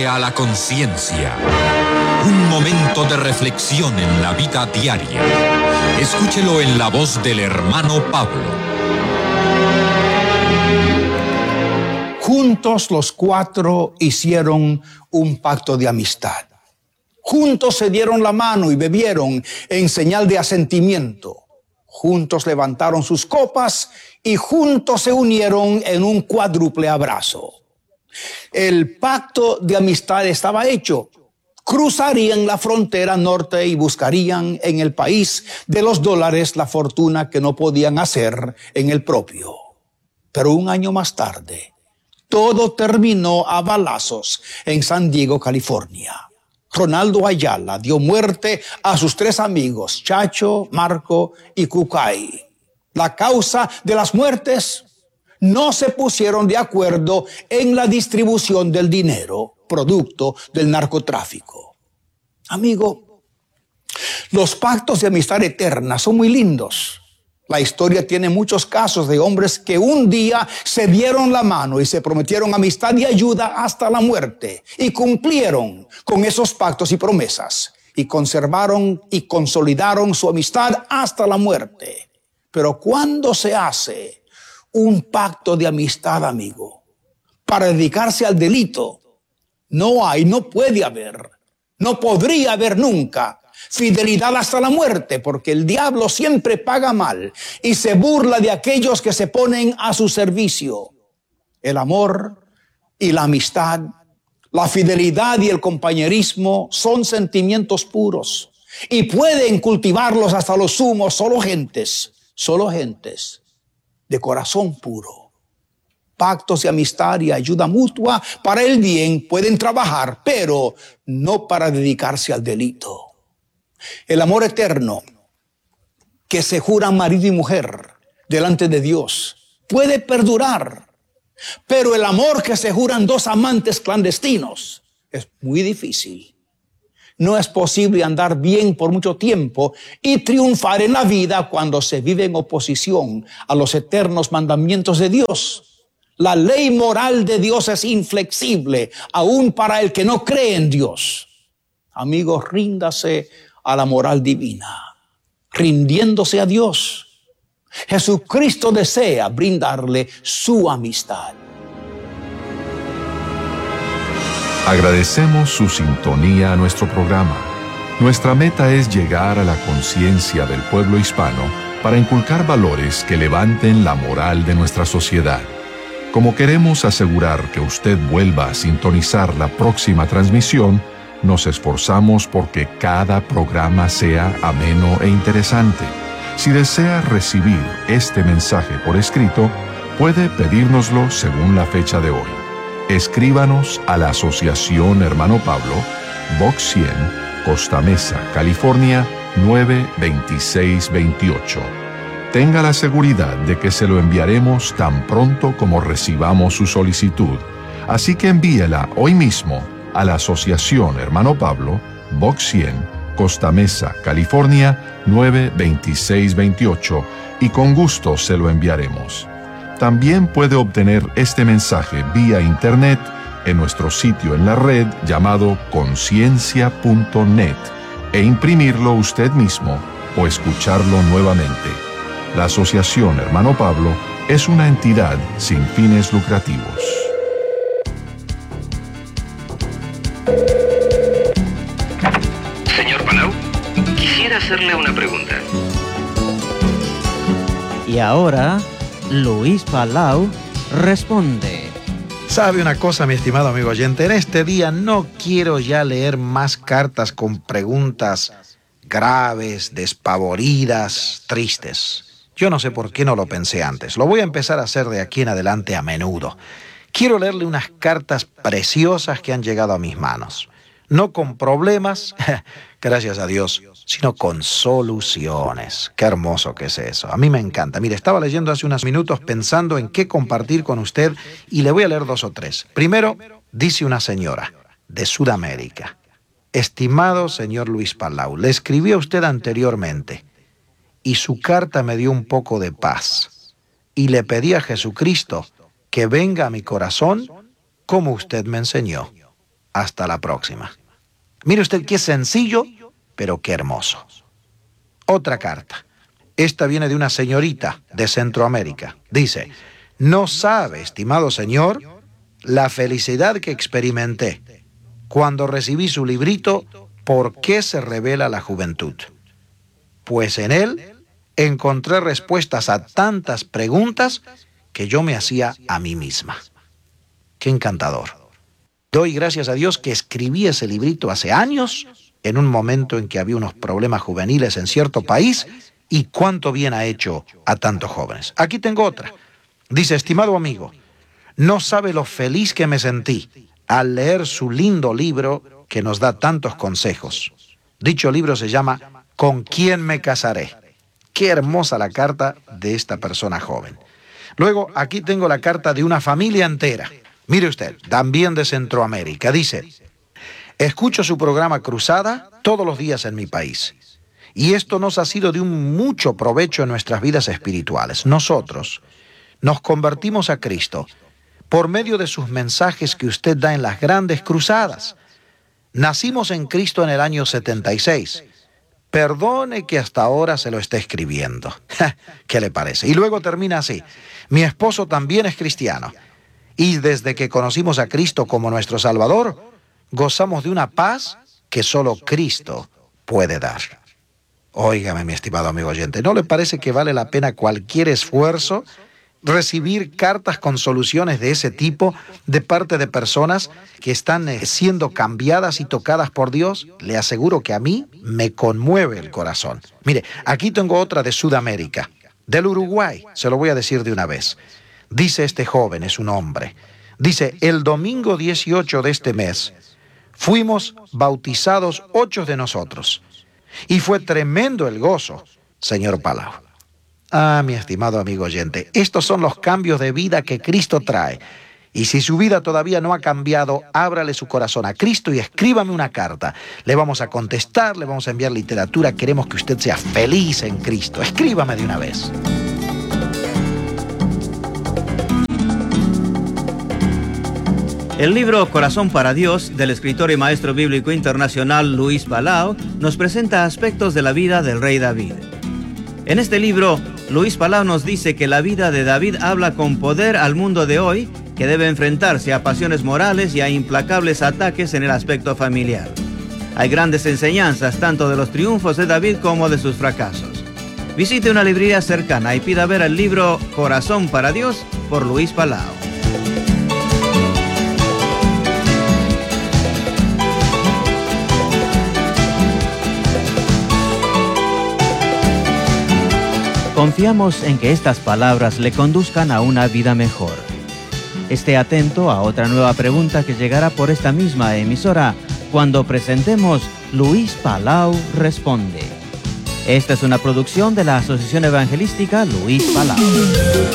A la conciencia. Un momento de reflexión en la vida diaria. Escúchelo en la voz del hermano Pablo. Juntos los cuatro hicieron un pacto de amistad. Juntos se dieron la mano y bebieron en señal de asentimiento. Juntos levantaron sus copas y juntos se unieron en un cuádruple abrazo. El pacto de amistad estaba hecho. Cruzarían la frontera norte y buscarían en el país de los dólares la fortuna que no podían hacer en el propio. Pero un año más tarde, todo terminó a balazos en San Diego, California. Ronaldo Ayala dio muerte a sus tres amigos, Chacho, Marco y Cucay. La causa de las muertes: no se pusieron de acuerdo en la distribución del dinero, producto del narcotráfico. Amigo, los pactos de amistad eterna son muy lindos. La historia tiene muchos casos de hombres que un día se dieron la mano y se prometieron amistad y ayuda hasta la muerte, y cumplieron con esos pactos y promesas, y conservaron y consolidaron su amistad hasta la muerte. Pero ¿cuándo se hace un pacto de amistad, amigo, para dedicarse al delito? No puede haber, no podría haber nunca fidelidad hasta la muerte, porque el diablo siempre paga mal y se burla de aquellos que se ponen a su servicio. El amor y la amistad, la fidelidad y el compañerismo son sentimientos puros y pueden cultivarlos hasta lo sumo solo gentes de corazón puro. Pactos de amistad y ayuda mutua para el bien pueden trabajar, pero no para dedicarse al delito. El amor eterno que se juran marido y mujer delante de Dios puede perdurar, pero el amor que se juran dos amantes clandestinos es muy difícil. No es posible andar bien por mucho tiempo y triunfar en la vida cuando se vive en oposición a los eternos mandamientos de Dios. La ley moral de Dios es inflexible, aún para el que no cree en Dios. Amigos, ríndase a la moral divina, rindiéndose a Dios. Jesucristo desea brindarle su amistad. Agradecemos su sintonía a nuestro programa. Nuestra meta es llegar a la conciencia del pueblo hispano para inculcar valores que levanten la moral de nuestra sociedad. Como queremos asegurar que usted vuelva a sintonizar la próxima transmisión, nos esforzamos porque cada programa sea ameno e interesante. Si desea recibir este mensaje por escrito, puede pedírnoslo según la fecha de hoy. Escríbanos a la Asociación Hermano Pablo, Box 100, Costa Mesa, California, 92628. Tenga la seguridad de que se lo enviaremos tan pronto como recibamos su solicitud. Así que envíela hoy mismo a la Asociación Hermano Pablo, Box 100, Costa Mesa, California, 92628, y con gusto se lo enviaremos. También puede obtener este mensaje vía internet en nuestro sitio en la red llamado conciencia.net e imprimirlo usted mismo o escucharlo nuevamente. La Asociación Hermano Pablo es una entidad sin fines lucrativos. Señor Palau, quisiera hacerle una pregunta. Y ahora, Luis Palau responde. ¿Sabe una cosa, mi estimado amigo oyente? En este día no quiero ya leer más cartas con preguntas graves, despavoridas, tristes. Yo no sé por qué no lo pensé antes. Lo voy a empezar a hacer de aquí en adelante a menudo. Quiero leerle unas cartas preciosas que han llegado a mis manos. No con problemas, gracias a Dios, sino con soluciones. Qué hermoso que es eso. A mí me encanta. Mire, estaba leyendo hace unos minutos pensando en qué compartir con usted y le voy a leer 2 o 3. Primero, dice una señora de Sudamérica. Estimado señor Luis Palau, le escribí a usted anteriormente y su carta me dio un poco de paz. Y le pedí a Jesucristo que venga a mi corazón como usted me enseñó. Hasta la próxima. Mire usted qué sencillo, pero qué hermoso. Otra carta. Esta viene de una señorita de Centroamérica. Dice: no sabe, estimado señor, la felicidad que experimenté cuando recibí su librito ¿Por qué se revela la juventud? Pues en él encontré respuestas a tantas preguntas que yo me hacía a mí misma. ¡Qué encantador! Doy gracias a Dios que escribí ese librito hace años, en un momento en que había unos problemas juveniles en cierto país, y cuánto bien ha hecho a tantos jóvenes. Aquí tengo otra. Dice: estimado amigo, no sabe lo feliz que me sentí al leer su lindo libro que nos da tantos consejos. Dicho libro se llama ¿Con quién me casaré? Qué hermosa la carta de esta persona joven. Luego, aquí tengo la carta de una familia entera. Mire usted, también de Centroamérica. Dice: escucho su programa Cruzada todos los días en mi país. Y esto nos ha sido de un mucho provecho en nuestras vidas espirituales. Nosotros nos convertimos a Cristo por medio de sus mensajes que usted da en las grandes cruzadas. Nacimos en Cristo en el año 76. Perdone que hasta ahora se lo esté escribiendo. ¿Qué le parece? Y luego termina así: mi esposo también es cristiano. Y desde que conocimos a Cristo como nuestro Salvador, gozamos de una paz que solo Cristo puede dar. Óigame, mi estimado amigo oyente, ¿no le parece que vale la pena cualquier esfuerzo recibir cartas con soluciones de ese tipo de parte de personas que están siendo cambiadas y tocadas por Dios? Le aseguro que a mí me conmueve el corazón. Mire, aquí tengo otra de Sudamérica, del Uruguay, se lo voy a decir de una vez. Dice este joven, es un hombre, dice: el domingo 18 de este mes fuimos bautizados 8 de nosotros y fue tremendo el gozo, señor Palau. Ah, mi estimado amigo oyente, estos son los cambios de vida que Cristo trae. Y si su vida todavía no ha cambiado, ábrale su corazón a Cristo y escríbame una carta. Le vamos a contestar, le vamos a enviar literatura. Queremos que usted sea feliz en Cristo. Escríbame de una vez. El libro Corazón para Dios, del escritor y maestro bíblico internacional Luis Palau, nos presenta aspectos de la vida del rey David. En este libro, Luis Palau nos dice que la vida de David habla con poder al mundo de hoy, que debe enfrentarse a pasiones morales y a implacables ataques en el aspecto familiar. Hay grandes enseñanzas tanto de los triunfos de David como de sus fracasos. Visite una librería cercana y pida ver el libro Corazón para Dios por Luis Palau. Confiamos en que estas palabras le conduzcan a una vida mejor. Esté atento a otra nueva pregunta que llegará por esta misma emisora cuando presentemos Luis Palau Responde. Esta es una producción de la Asociación Evangelística Luis Palau.